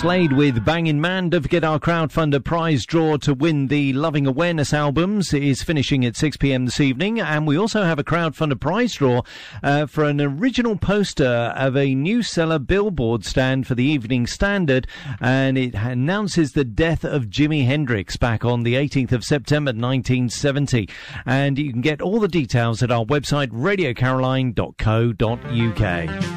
Slade with Bangin' Man. Don't forget our crowdfunder prize draw to win the Loving Awareness albums is finishing at 6 p.m. this evening. And we also have a crowdfunder prize draw for an original poster of a new seller billboard stand for the Evening Standard. And it announces the death of Jimi Hendrix back on the 18th of September 1970. And you can get all the details at our website, radiocaroline.co.uk.